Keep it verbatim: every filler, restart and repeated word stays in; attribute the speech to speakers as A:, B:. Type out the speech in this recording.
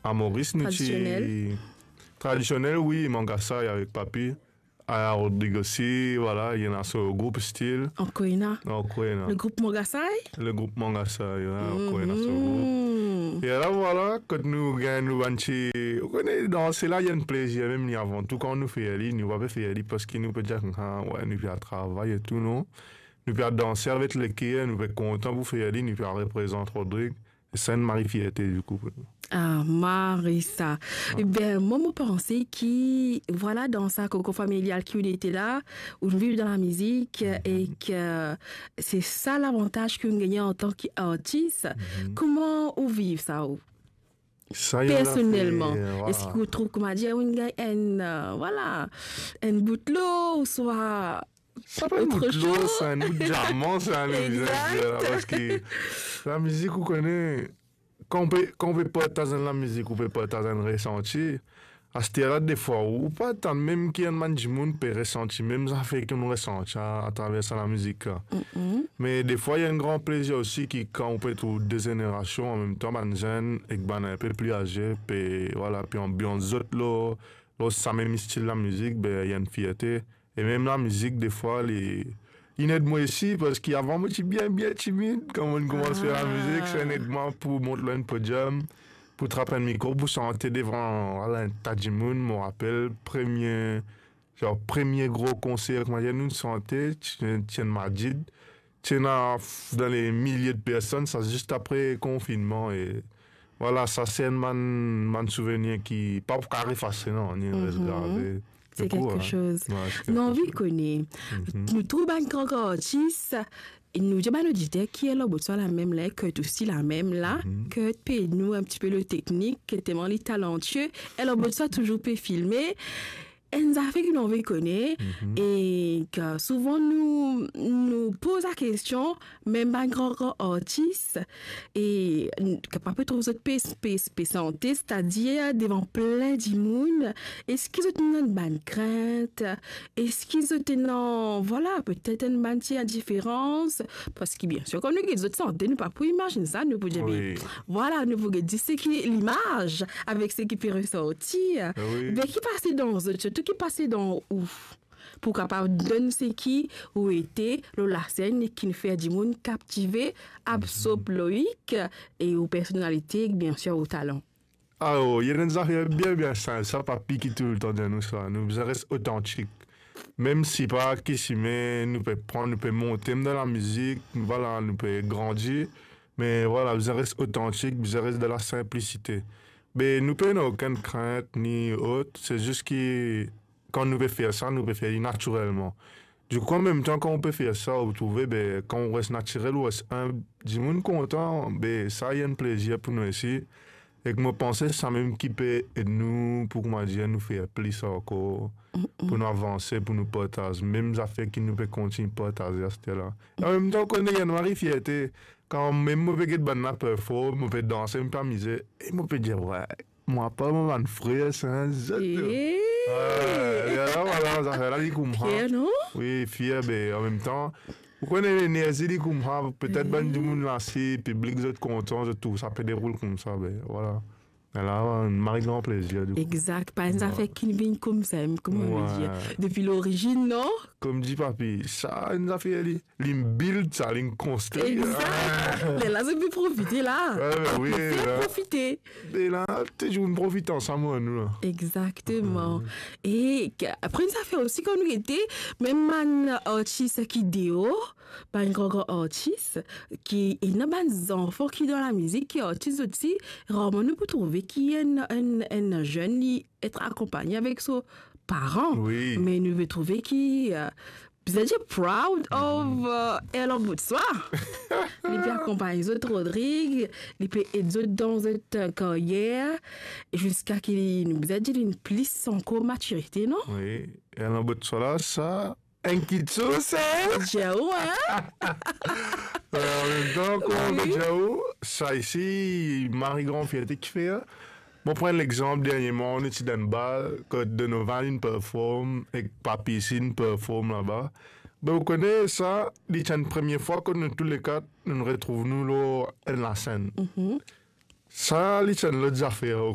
A: À Maurice, nous
B: Traditionnel.
A: Traditionnel, oui, Mangasa avec papi. À Rodrigo aussi, voilà, il y en a sur le groupe style.
B: En Koina.
A: En Koina.
B: Le groupe Mogasai.
A: Le groupe Mangasa, il y en a en Koina sur le
B: Mhm.
A: groupe. Et là, voilà, quand nous gagnons, nous vanchi, vous connaissez, dans c'est-là, il y a un plaisir, même ni avant tout, quand nous faisons, nous va pas faire parce qu'il nous peut dire, ah, ouais, nous pouvons travailler et tout, non? Nous pouvons danser avec les quais, nous pouvons content pour faire, nous pouvons représenter Rodrigue. Et c'est une marie-fierté, du coup.
B: Ah, Marissa. Eh bien, moi, je pensais que, voilà, dans sa coco familiale qui était là, où je vis dans la musique, et que c'est ça l'avantage qu'on gagne en tant qu'artiste.
A: Mhm.
B: Comment vous vivez ça? Ou?
A: Ça, il y en a
B: Personnellement,
A: fait, voilà.
B: est-ce que vous trouvez, comment dire, une, une, euh, voilà, une bout de l'eau, ou soit
A: Ça peut être
B: autre
A: de l'eau,
B: chose?
A: c'est un bout de diamant, c'est un
B: Exact.
A: parce que la musique, vous connaissez, quand on peut, quand on peut partager la musique, on peut partager un ressenti. À ce là des fois, ou pas tant même qu'il y a un man du monde peut ressentir, même ça fait qu'on ressent à, à travers ça, la musique.
B: Mm-mm.
A: Mais des fois, il y a un grand plaisir aussi qui, quand on peut trouver deux générations en même temps, man jeune et ben un peu plus âgé, puis voilà, puis ambiance autres là, là, ça même style la musique, ben il y a une fierté. Et même la musique, des fois, les il aide moi aussi parce qu'avant moi, je suis bien, bien timide. Quand on commence à faire la musique, c'est un aide-moi pour monter un podium, pour trapper un micro, pour chanter devant voilà, un tas de monde. Je me rappelle, premier, genre, premier gros concert que nous chanté, Tien Majid. Tien dans les milliers de personnes, ça juste après le confinement. Et voilà, ça c'est un man, man souvenir qui, pas pour carré facile, non, on y reste gravé.
B: C'est
A: Du coup,
B: quelque
A: hein.
B: chose.
A: Ouais, c'est quelque
B: Non,
A: chose.
B: vi connaît.
A: Mhm.
B: Nous trouvons un grand artiste. Et nous disons, nous disons qui est là, soit la même là, que aussi la même là,
A: Mhm.
B: que paye nous un petit peu le technique, que tellement les talentueux. Et là, soit toujours peut filmer. Elle nous a fait que nous connaît
A: Mhm.
B: et que souvent nous nous pose la question, même un grand, grand artiste, et que pas peut trouver cette paix, paix, paix santé, c'est-à-dire devant plein de monde, est-ce qu'ils ont une bonne crainte, est-ce qu'ils ont une, voilà, peut-être une bonne indifférence, parce que bien sûr, quand nous les autres santé, nous pas pour imaginer ça, nous pouvons dire,
A: Oui.
B: voilà, nous pouvons dire ce qui l'image avec ce qui peut ressortir,
A: Ah oui.
B: mais qui passait dans surtout qui passait dans ouf pour capable donner ce qui ou était la scène qui nous fait du monde captiver absorbe loïc et aux personnalités bien sûr au talent.
A: Ah, oh, il y a des affaires bien, bien simples. Ça, pas piquer tout le temps de nous, ça. Nous, ça reste authentique. Même si pas qui s'y met, nous peut prendre, nous peut monter dans la musique, voilà, nous peut grandir. Mais voilà, ça reste authentique, ça reste de la simplicité. Mais nous n'avons aucune crainte ni autre. C'est juste que quand nous pouvons faire ça, nous pouvons faire naturellement. Du coup, en même temps, quand on peut faire ça, vous trouvez, ben, quand on reste naturel, on reste un, du monde content, ben, ça, il y a un plaisir pour nous ici. Et que moi, je pense que c'est même qui peut aider nous, pour comment dire, nous faire plus encore, pour nous avancer, pour nous partager. Même ça fait qu'il nous peut continuer à partager à ce là. Et en même temps, quand on a une vraie fierté, quand même, moi, je peux être performer, je peux danser, je peux m'amuser, et je peux dire, ouais, moi, pas mon frère, c'est un zèle.
B: Et
A: Ouais, et alors, voilà, ça fait là, il comprend.
B: Pierre, non?
A: Oui, fier, mais en même temps, vous connaissez l'énergie, il comprend. Peut-être ben du monde lancé, public, vous êtes content, tout ça peut dérouler comme ça, ben voilà. Et là, un mari grand plaisir, du coup.
B: Exact, pas une affaire qui vient comme ça, comme on
A: Ouais.
B: veut dire. Depuis l'origine, non?
A: Comme dit papi, ça, une affaire, il me build, ça, il me construit.
B: Exact. Mais là, je peux profiter là.
A: Ouais, ben oui,
B: Faire
A: là.
B: profiter.
A: Et là, toujours profiter ensemble, nous, là.
B: Exactement. Et que- après, ça fait aussi quand nous était, même un artiste qui déo, pas un grand, grand artiste, qui est un enfant qui dans la musique, qui est artiste aussi, rarement nous peut trouver qui est un, un, un jeune, qui être accompagné avec son parent.
A: Oui.
B: Mais nous veut trouver qui, euh, vous êtes proud of uh, Ella Boutswa. Il peut accompagner les autres Rodrigue, il peut aider les autres dans cette carrière, jusqu'à qu'il nous a dit une plus encore maturité, non?
A: Oui. Et en bout de ça, là, ça, un kitsu, c'est.
B: Ciao, hein?
A: Euh, en même temps, quand on
B: Oui.
A: dit Jao, ça ici, Marie Grand Fierté qui fait. hein. Bon, prendre l'exemple dernièrement, on était dans le bar, quand de nos vannes performe, et Papi ici performe là-bas. Ben, vous connaissez ça, c'est une première fois que nous tous les quatre, nous nous retrouvons nous là, dans la scène. Ça, c'est une autre affaire.